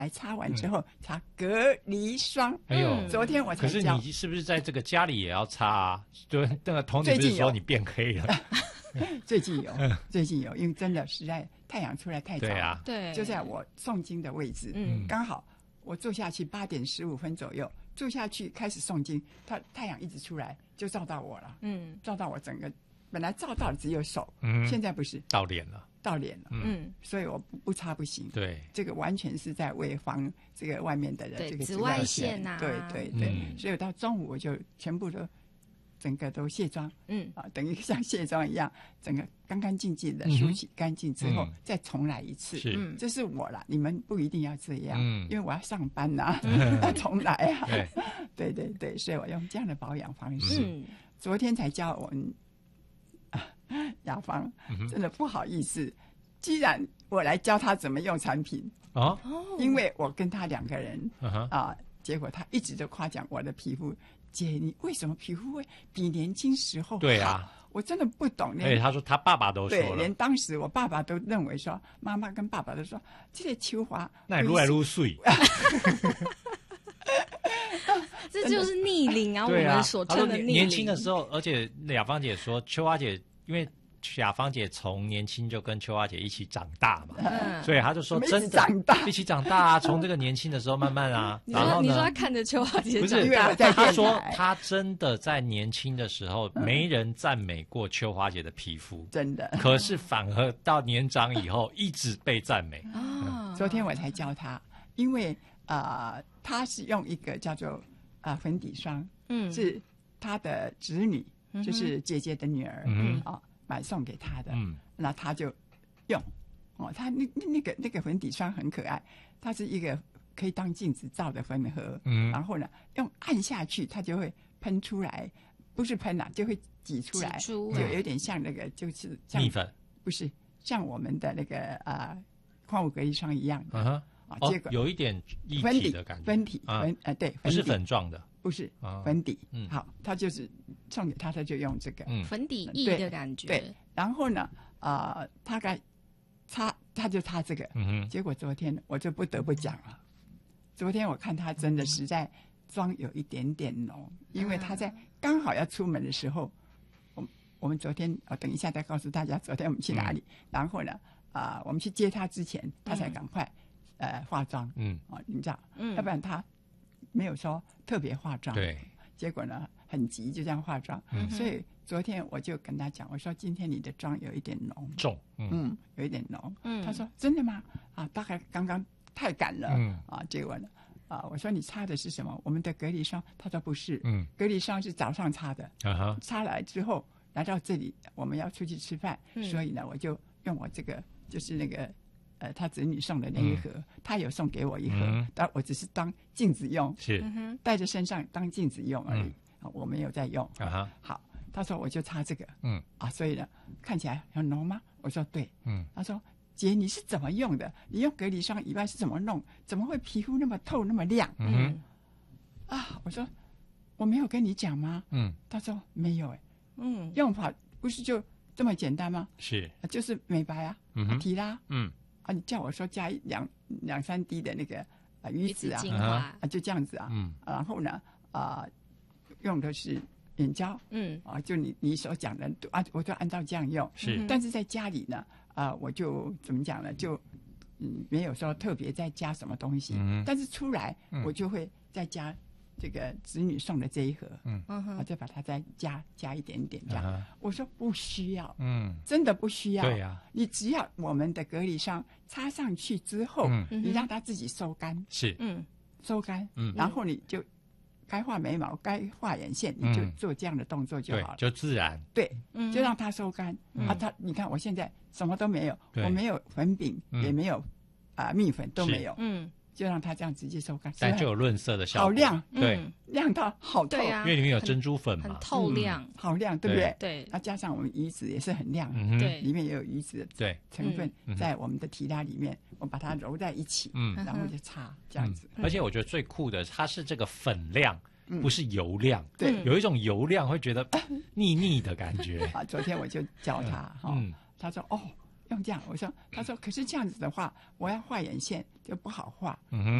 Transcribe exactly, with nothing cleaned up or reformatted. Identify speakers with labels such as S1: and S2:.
S1: 来擦完之后、嗯、擦隔离霜。
S2: 哎呦，
S1: 昨天我才
S2: 可是你是不是在这个家里也要擦啊？对，那个童女不是说你变黑了？
S1: 最近有，最近有，因为真的实在太阳出来太早了，
S2: 对啊，
S3: 对，
S1: 就在我诵经的位置，
S3: 嗯，
S1: 刚好我坐下去八点十五分左右，坐下去开始诵经，它太阳一直出来就照到我了，
S3: 嗯，
S1: 照到我整个，本来照到的只有手，
S2: 嗯，
S1: 现在不是
S2: 到脸了，
S1: 到脸了，
S3: 嗯，
S1: 所以我不不擦不行，
S2: 对，
S1: 这个完全是在为防这个外面的人，这个
S3: 紫外线呐、啊，
S1: 对对对，
S2: 嗯、
S1: 所以到中午我就全部都。整个都卸妆，
S3: 嗯
S1: 啊，等于像卸妆一样，整个干干净净的梳洗干净之后，嗯、再重来一次。
S2: 是，
S1: 这是我啦，你们不一定要这样，
S2: 嗯、
S1: 因为我要上班呐、啊，要重来啊。
S2: 对，
S1: 对对对，所以我用这样的保养方式。
S3: 嗯、
S1: 昨天才教我们啊，雅芳，真的不好意思，既然我来教他怎么用产品
S2: 哦，
S1: 因为我跟他两个人、
S2: uh-huh.
S1: 啊，结果他一直都夸奖我的皮肤。姐，你为什么皮肤会比年轻时候好？
S2: 对啊，
S1: 我真的不懂。
S2: 对，他说他爸爸都说了，
S1: 对，连当时我爸爸都认为说，妈妈跟爸爸都说，这些秋华
S2: 那你撸来撸水，
S3: 这就是逆龄啊！我们所称的逆龄。
S2: 年轻的时候，而且雅芳姐说，秋华姐因为。雅芳姐从年轻就跟秋花姐一起长大嘛，
S3: 嗯、
S2: 所以她就说真的
S1: 长大
S2: 一起长大啊，从这个年轻的时候慢慢啊，然后呢，
S3: 你说她看着秋花姐长
S2: 大，
S1: 不是，
S2: 她说她真的在年轻的时候没人赞美过秋花姐的皮肤，
S1: 真的，
S2: 可是反而到年长以后一直被赞美。
S3: 啊、嗯，
S1: 昨天我才教她，因为啊、呃，她是用一个叫做啊、呃、粉底霜，
S3: 嗯，
S1: 是她的侄女，
S3: 嗯、
S1: 就是姐姐的女儿，
S2: 嗯
S1: 啊。买送给他的，
S2: 嗯，
S1: 那他就用，哦，他那那个那个粉底霜很可爱，它是一个可以当镜子照的粉盒，
S2: 嗯，
S1: 然后呢，用按下去，它就会喷出来，不是喷啊，就会挤出来，
S3: 挤出
S1: 就有点像那个就是像
S2: 蜜粉，
S1: 不是像我们的那个啊矿物隔离霜一样的，
S2: 嗯哼，
S1: 啊，结果
S2: 有一点一体的感觉，
S1: 粉底粉呃对，
S2: 不是粉状的。
S1: 不是粉底，
S2: 嗯，
S1: 好，他就是送给他，他就用这个，
S2: 嗯，
S3: 粉底液的感觉，
S1: 对，然后呢，啊、呃，他该擦，他就擦这个，
S2: 嗯哼，
S1: 结果昨天我就不得不讲了，昨天我看他真的实在妆有一点点浓，因为他在刚好要出门的时候，我我们昨天，我、哦、等一下再告诉大家昨天我们去哪里，嗯、然后呢，啊、呃，我们去接他之前，他才赶快、嗯、呃化妆，
S2: 嗯，
S1: 哦，你知道，
S3: 嗯，
S1: 要不然他。没有说特别化妆，
S2: 对，
S1: 结果呢很急就这样化妆，
S2: 嗯，
S1: 所以昨天我就跟他讲，我说今天你的妆有一点浓
S2: 重，
S1: 嗯，嗯有一点浓，
S3: 嗯，
S1: 他说真的吗？啊，大概刚刚太赶了，
S2: 嗯，
S1: 啊，结果呢，啊，我说你擦的是什么？我们的隔离霜，他说不是，
S2: 嗯，
S1: 隔离霜是早上擦的，
S2: 啊哈，
S1: 擦来之后来到这里，我们要出去吃饭，
S3: 嗯、
S1: 所以呢，我就用我这个就是那个。呃，他子女送的那一盒，嗯、他有送给我一盒，
S2: 嗯、
S1: 但我只是当镜子用，
S2: 是
S1: 带在身上当镜子用而已，嗯、我没有在用。
S2: 啊哈，
S1: 好，他说我就擦这个，
S2: 嗯
S1: 啊，所以呢，看起来很浓吗？我说对，
S2: 嗯，
S1: 他说姐你是怎么用的？你用隔离霜以外是怎么弄？怎么会皮肤那么透那么亮？
S2: 嗯
S1: 啊，我说我没有跟你讲吗？
S2: 嗯，
S1: 他说没有哎、欸，
S3: 嗯，
S1: 用法不是就这么简单吗？
S2: 是，
S1: 啊、就是美白啊，
S2: 嗯
S1: 啊、提拉，
S2: 嗯。
S1: 啊，你叫我说加两两三滴的那个啊鱼子啊，
S3: 啊
S1: 就这样子啊，
S2: 嗯，
S1: 然后呢啊、呃，用的是眼胶，
S3: 嗯
S1: 啊，就你你所讲的啊，我就按照这样用，
S2: 是，
S1: 但是在家里呢，啊、呃，我就怎么讲呢，就嗯没有说特别再加什么东西，
S2: 嗯，
S1: 但是出来、
S2: 嗯、
S1: 我就会再加这个子女送的这一盒，
S2: 嗯
S1: 嗯，我再把它再加加一点点这样，
S2: 啊、
S1: 我说不需要，
S2: 嗯，
S1: 真的不需要，
S2: 对呀、啊，
S1: 你只要我们的隔离霜擦上去之后，
S2: 嗯、
S1: 你让它自己收干，
S2: 是，
S3: 嗯，
S1: 收干，
S2: 嗯，
S1: 然后你就该画眉毛、该画眼线，你就做这样的动作就好了，
S2: 对，就自然，
S1: 对，
S3: 嗯，
S1: 就让它收干。
S2: 嗯、
S1: 啊，它你看我现在什么都没有，我没有粉饼，
S2: 嗯、
S1: 也没有啊、呃、蜜粉都没有，
S3: 嗯。
S1: 就让它这样直接收干，
S2: 但就有润色的效果，
S1: 好亮，
S2: 对，
S3: 嗯、
S1: 亮到好透，
S3: 对啊，
S2: 因为里面有珍珠粉嘛，
S3: 很透亮，
S1: 嗯、好亮，对不对？
S3: 对，
S1: 那加上我们鱼子也是很亮，
S2: 嗯、
S3: 对，
S1: 里面也有鱼子的成分在我们的提拉里面，我把它揉在一起，
S2: 嗯，
S1: 然后就擦这样子、
S2: 嗯。而且我觉得最酷的，它是这个粉亮，不是油亮，
S1: 对，
S2: 有一种油亮会觉得腻腻的感觉。
S1: 啊，昨天我就教他哈，
S2: 嗯，
S1: 他说哦。 用这样。我说，他说，可是这样子的话，我要画眼线就不好画。
S2: 嗯哼。